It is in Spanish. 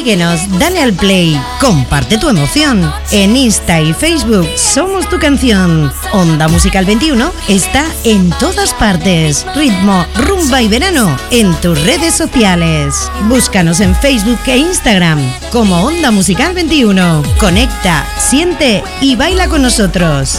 Síguenos, dale al play, comparte tu emoción. En Insta y Facebook somos tu canción. Onda Musical 21 está en todas partes. Ritmo, rumba y verano en tus redes sociales. Búscanos en Facebook e Instagram como Onda Musical 21. Conecta, siente y baila con nosotros.